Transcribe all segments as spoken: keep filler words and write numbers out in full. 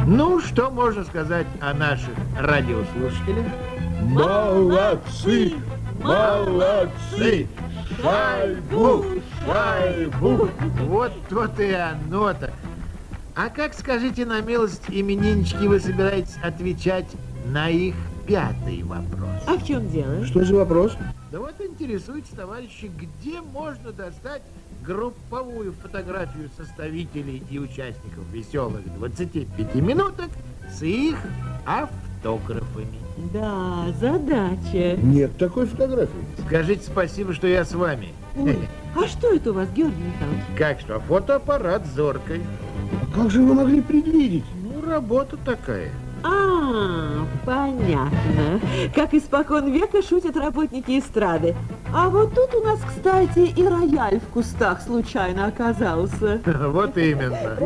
Ну, что можно сказать о наших радиослушателях? Молодцы! Молодцы! Шайбу! Шайбу! Вот то-то и оно-то. А как, скажите на милость, имениннички, вы собираетесь отвечать на их пятый вопрос? А в чем дело? Что за вопрос? Да вот интересуется, товарищи, где можно достать групповую фотографию составителей и участников веселых двадцати пяти минуток с их автографами? Да, задача. Нет такой фотографии. Скажите спасибо, что я с вами. Ой, а что это у вас, Георгий Михайлович? Как что, фотоаппарат зоркой. А как же вы могли предвидеть? Ну, работа такая. А, понятно. Как испокон века шутят работники эстрады. А вот тут у нас, кстати, и рояль в кустах случайно оказался. Вот именно.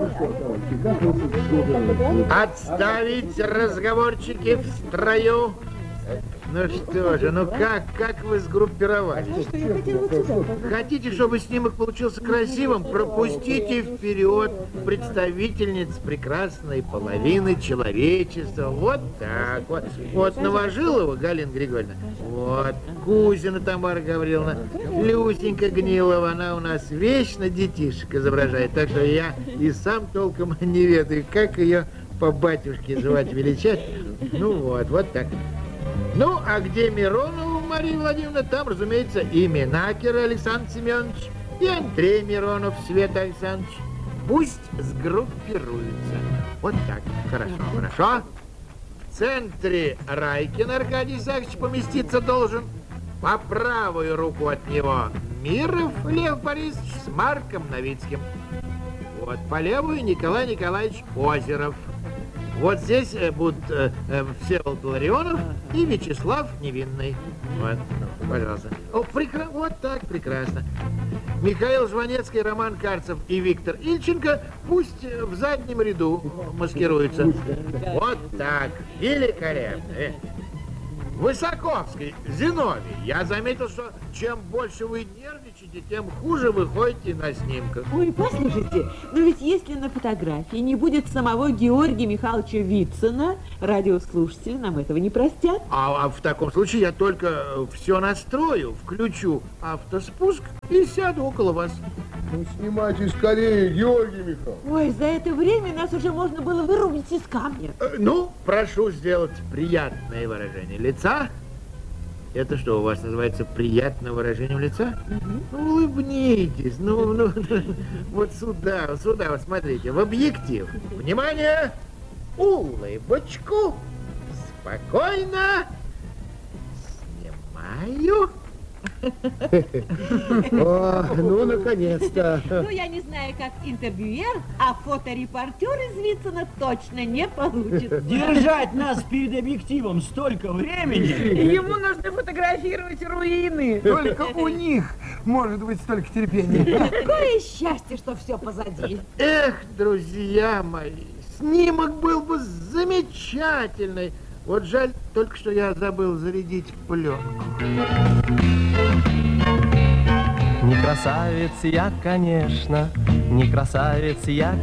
Отставить разговорчики в строю. Ну что же, ну как, как вы сгруппировались? Что я хотела вот сюда, пожалуйста. Хотите, чтобы снимок получился красивым? Пропустите вперед представительниц прекрасной половины человечества. Вот так вот. Вот Новожилова Галина Григорьевна. Вот Кузина Тамара Гавриловна. Люсенька Гнилова, она у нас вечно детишек изображает. Так что я и сам толком не ведаю, как ее по батюшке звать, величать. Ну вот, вот так. Ну, а где Миронова Мария Владимировна, там, разумеется, и Минакер Александр Семенович, и Андрей Миронов Света Александрович. Пусть сгруппируются. Вот так. Хорошо, хорошо. В центре Райкин Аркадий Исаакович поместиться должен. По правую руку от него Миров Лев Борисович с Марком Новицким. Вот по левую Николай Николаевич Озеров. Вот здесь будут э, э, Всеволод Ларионов и Вячеслав Невинный. Вот, пожалуйста. О, прекра... Вот так, прекрасно. Михаил Жванецкий, Роман Карцев и Виктор Ильченко пусть в заднем ряду маскируются. Вот так. Великолепно. Высоковский, Зиновий, я заметил, что чем больше вы нервничаете, тем хуже вы ходите на снимках. Ой, послушайте, но ведь если на фотографии не будет самого Георгия Михайловича Вицина, радиослушатели нам этого не простят. А, а в таком случае я только все настрою, включу автоспуск и сяду около вас. Ну, снимайте скорее, Георгий Михайлович. Ой, за это время нас уже можно было вырубить из камня. Э, ну, прошу сделать приятное выражение лица. Это что, у вас называется приятное выражение лица? Угу. Ну, улыбнитесь. Ну, ну, ну, вот сюда, вот сюда, вот смотрите, в объектив. Внимание! Улыбочку. Спокойно. Снимаю. О, ну, наконец-то. Ну, я не знаю, как интервьюер, а фоторепортер из Вицина точно не получится. Держать нас перед объективом столько времени. Ему нужно фотографировать руины. Только у них может быть столько терпения. Какое счастье, что все позади. Эх, друзья мои, снимок был бы замечательный. Вот жаль только, что я забыл зарядить пленку. Не красавец я, конечно, не красавец я,